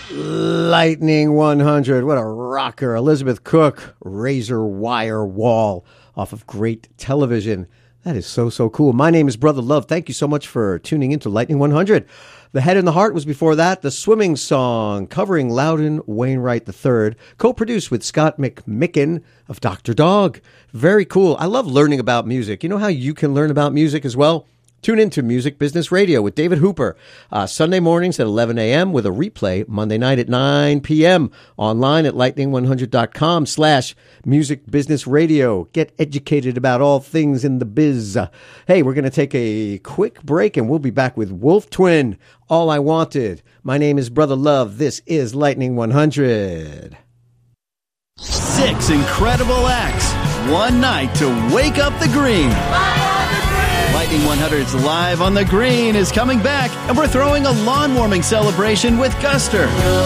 Lightning 100. What a rocker. Elizabeth Cook, Razor Wire Wall off of great television. That is so cool. My name is Brother Love. Thank you so much for tuning into Lightning 100. The Head and the Heart was before that. The Swimming Song, covering Loudon Wainwright III, co-produced with Scott McMicken of Dr. Dog. Very cool. I love learning about music. You know how you can learn about music as well? Tune in to Music Business Radio with David Hooper, Sunday mornings at 11 a.m. with a replay Monday night at 9 p.m. online at lightning100.com/Music Business Radio. Get educated about all things in the biz. Hey, we're going to take a quick break and we'll be back with Wolf Twin, All I Wanted. My name is Brother Love. This is Lightning 100. 6 incredible acts. One night to wake up the green. Lightning 100's Live on the Green is coming back, and we're throwing a lawn warming celebration with Guster.